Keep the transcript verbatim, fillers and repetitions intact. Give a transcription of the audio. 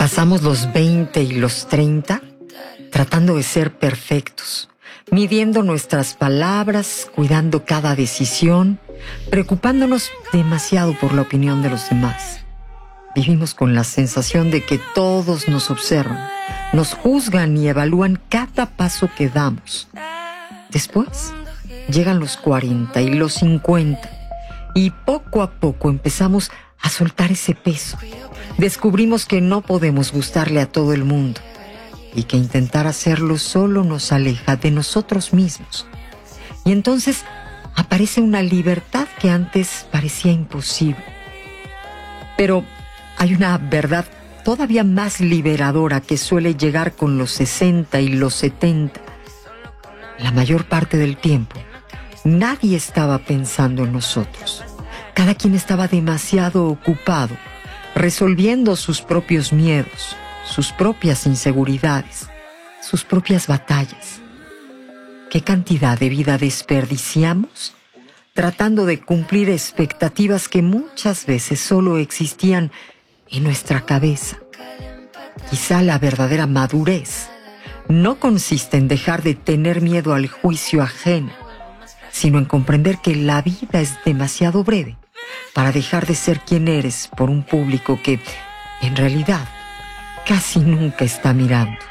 Pasamos los veinte y los treinta tratando de ser perfectos, midiendo nuestras palabras, cuidando cada decisión, preocupándonos demasiado por la opinión de los demás. Vivimos con la sensación de que todos nos observan, nos juzgan y evalúan cada paso que damos. Después llegan los cuarenta y los cincuenta y poco a poco empezamos a soltar ese peso. Descubrimos que no podemos gustarle a todo el mundo y que intentar hacerlo solo nos aleja de nosotros mismos. Y entonces aparece una libertad que antes parecía imposible. Pero hay una verdad todavía más liberadora que suele llegar con los sesenta y los setenta. La mayor parte del tiempo, nadie estaba pensando en nosotros. Cada quien estaba demasiado ocupado, resolviendo sus propios miedos, sus propias inseguridades, sus propias batallas. ¿Qué cantidad de vida desperdiciamos tratando de cumplir expectativas que muchas veces solo existían en nuestra cabeza? Quizá la verdadera madurez no consiste en dejar de tener miedo al juicio ajeno, sino en comprender que la vida es demasiado breve para dejar de ser quien eres por un público que, en realidad, casi nunca está mirando.